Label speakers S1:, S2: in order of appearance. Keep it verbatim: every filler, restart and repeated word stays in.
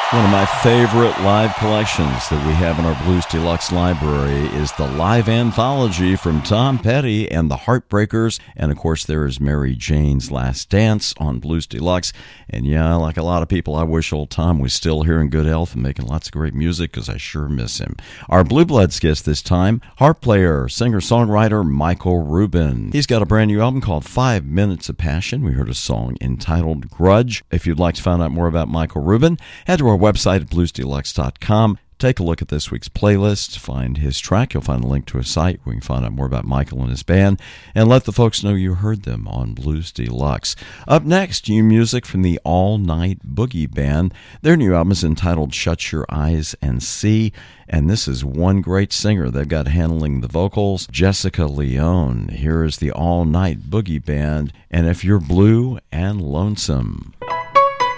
S1: One of my favorite live collections that we have in our Blues Deluxe library is the live anthology from Tom Petty and the Heartbreakers. And, of course, there is Mary Jane's Last Dance on Blues Deluxe. And, yeah, like a lot of people, I wish old Tom was still here in good health and making lots of great music because I sure miss him. Our Blue Bloods guest this time, harp player, singer-songwriter Michael Rubin. He's got a brand new album called Five Minutes of Passion. We heard a song entitled Grudge. If you'd like to find out more about Michael Rubin, head to our website at blues deluxe dot com. Take a look at this week's playlist, find his track. You'll find a link to his site where you can find out more about Michael and his band, and let the folks know you heard them on Blues Deluxe. Up next, new music from the All Night Boogie Band. Their new album is entitled Shut Your Eyes and See, and this is one great singer they've got handling the vocals, Jessica Leone. Here is the All Night Boogie Band, and If You're Blue and Lonesome.